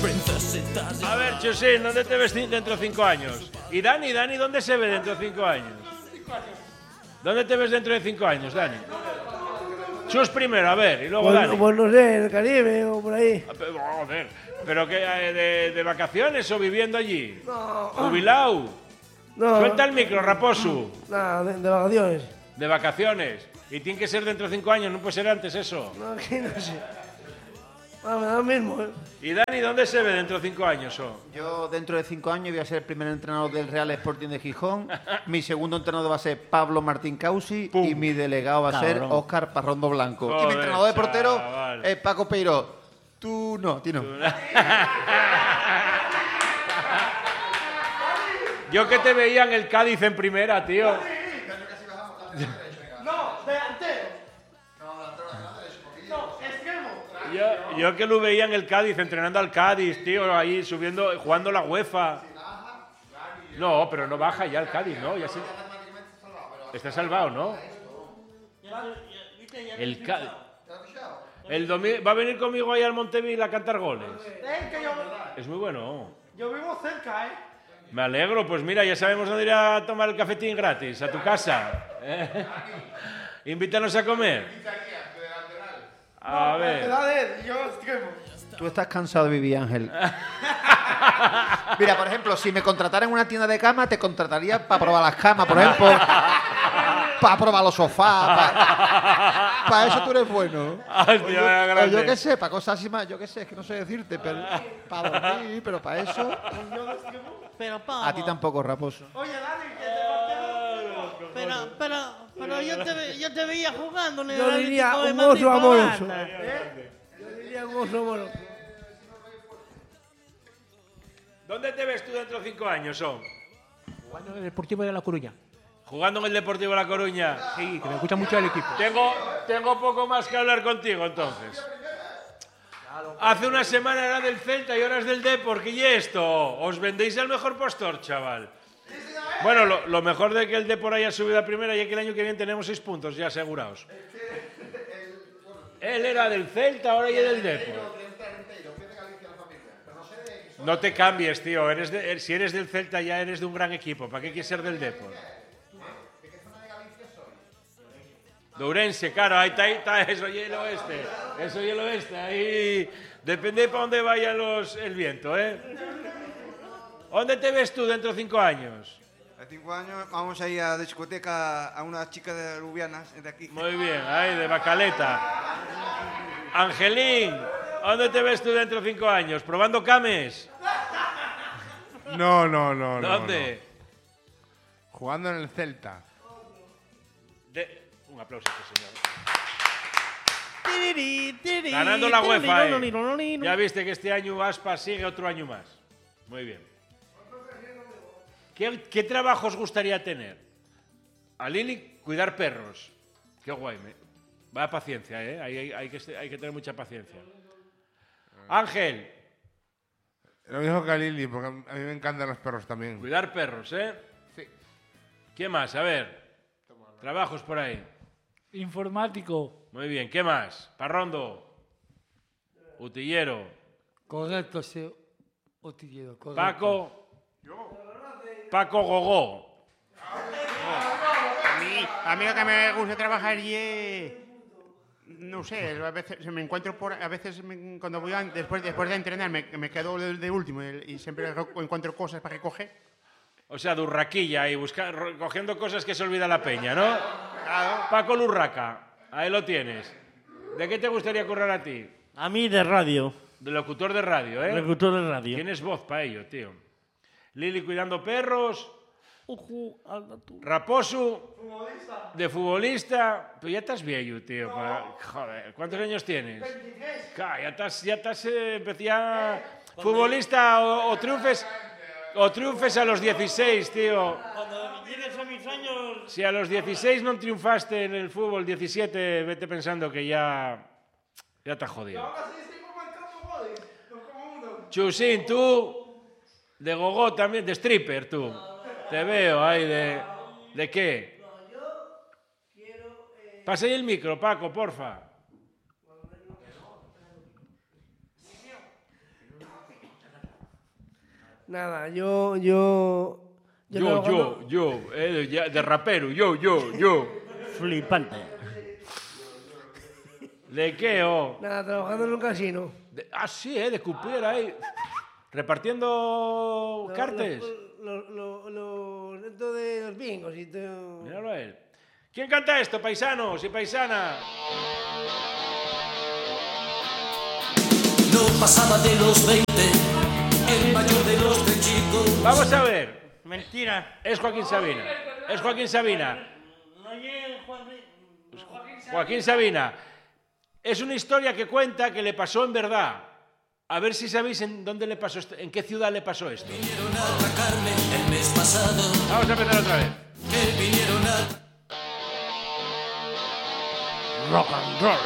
A ver, Chusín, ¿dónde te ves dentro de 5 años? ¿Y Dani, ¿dónde se ve dentro de 5 años? ¿Dónde te ves dentro de 5 años, Dani? Chus primero, a ver, y luego Dani. Pues no sé, en el Caribe o por ahí. Joder, ¿pero qué, de vacaciones o viviendo allí? No. ¿Jubilado? No. Suelta el micro, Raposo. Nada, de vacaciones. De vacaciones. Y tiene que ser dentro de 5 años, no puede ser antes eso. No, aquí no sé. Ah, me da lo mismo, ¿eh? ¿Y Dani, dónde se ve dentro de 5 años? Yo dentro de 5 años voy a ser el primer entrenador del Real Sporting de Gijón. Mi segundo entrenador va a ser Pablo Martín Causi. ¡Pum! Y mi delegado va a ser Óscar Parrondo Blanco. Joder, y mi entrenador de portero chaval. es Paco Peiró. Tú no. Yo que te veía en el Cádiz en primera, tío. No, delantero. No, extremo. Yo que lo veía en el Cádiz, entrenando al Cádiz, tío, ahí subiendo, jugando la UEFA. No, pero no baja ya el Cádiz, ¿no? Ya sí. Está salvado, ¿no? El Cádiz. El domingo va a venir conmigo ahí al Montevil a cantar goles. Es muy bueno. Yo vivo cerca, ¿eh? Me alegro, pues mira, ya sabemos dónde ir a tomar el cafetín gratis, a tu casa. Invítanos a comer. A ver. Yo extremo. Tú estás cansado de vivir, Ángel. Mira, por ejemplo, si me contratara en una tienda de cama, te contrataría para probar las camas, por ejemplo. Para probar los sofás. Para eso tú eres bueno. O yo qué sé, para cosas así más, yo qué sé, es que no sé decirte, pero para dormir, pero para eso. Pero Pablo, A ti tampoco, Raposo. Oye, Dani, que te pero yo te veía jugando en el Yo diría Atlético de un Madrid oso amoroso. Baranda. Yo diría un oso amoroso. ¿Dónde te ves tú dentro de 5 años, Jugando en el Deportivo de La Coruña. Jugando en el Deportivo de La Coruña. Sí, que me gusta mucho el equipo. Tengo poco más que hablar contigo, entonces. Hace una semana era del Celta y ahora es del Depor. ¿Qué y esto? Os vendéis al mejor postor, chaval. Bueno, lo mejor de que el Depor haya subido a primera y que el año que viene tenemos 6 puntos ya asegurados. Él era del Celta, ahora ya es del Depor. No te cambies, tío. Si eres del Celta ya eres de un gran equipo. ¿Para qué quieres ser del Depor? De Ourense, claro, ahí está, eso y el oeste. Eso y el oeste, ahí. Depende para dónde vaya el viento, ¿eh? ¿Dónde te ves tú dentro de 5 años? A 5 años vamos a ir a la discoteca a una chica de Lubianas, de aquí. Muy bien, ahí, de Bacaleta. Angelín, ¿dónde te ves tú dentro de 5 años? ¿Probando cames? No. ¿Dónde? No. Jugando en el Celta. Un aplauso, señor. Ganando la UEFA, Ya viste que este año Aspas sigue otro año más. Muy bien. ¿Qué trabajo os gustaría tener? A Lili, cuidar perros. Qué guay. Vaya paciencia, ¿eh? Hay que tener mucha paciencia. Ángel. Lo mismo que a Lili, porque a mí me encantan los perros también. Cuidar perros, ¿eh? Sí. ¿Qué más? A ver. Trabajos por ahí. Informático. Muy bien. ¿Qué más? Parrondo. Utillero. Correcto, sí. Utillero, correcto. Paco. Paco Gogó. A mí lo que me gusta trabajar es... No sé, a veces me encuentro cuando voy después de entrenar me quedo de último y siempre encuentro cosas para recoger. O sea, de urraquilla y cogiendo cosas que se olvida la peña, ¿no? Claro. Paco Lurraca, ahí lo tienes. ¿De qué te gustaría currar a ti? A mí de radio. De locutor de radio, ¿eh? Locutor de radio. Tienes voz para ello, tío. Lili cuidando perros. Raposo. De futbolista. Pero ya estás viejo, tío. Joder, ¿cuántos años tienes? 23. Ya estás futbolista o triunfes. O triunfes a los 16, tío. Cuando llegues a mis años... Si a los 16 no triunfaste en el fútbol, 17, vete pensando que ya te has jodido. Chusín, tú, de gogó también, de stripper, tú. Te veo ahí ¿de qué? Pasa ahí el micro, Paco, porfa. Nada, de rapero, yo. Flipante. ¿De qué, oh? Nada, trabajando en un casino. Sí, de cupiera ahí. Repartiendo cartes. Esto de los bingos y todo. Míralo a él. ¿Quién canta esto, paisanos y paisanas? No pasaba de los 20, el mayor de los de chicos. Vamos a ver. Mentira. Es Joaquín Sabina. No llega Joaquín Sabina. Es una historia que cuenta que le pasó en verdad. A ver si sabéis en dónde le pasó esto, en qué ciudad le pasó esto. Vinieron a atracarme el mes pasado. Vamos a empezar otra vez. Que vinieron a Rock and roll.